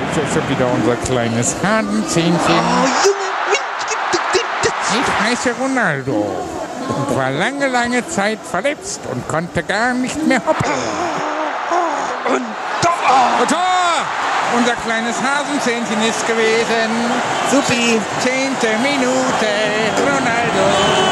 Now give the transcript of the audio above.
Das ist schon wieder unser kleines Hasenzähnchen. Ich heiße Ronaldo und war lange, lange Zeit verletzt und konnte gar nicht mehr hoppen. Und Tor! Tor! Unser kleines Hasenzähnchen ist gewesen. Supi! 10. Minute, Ronaldo.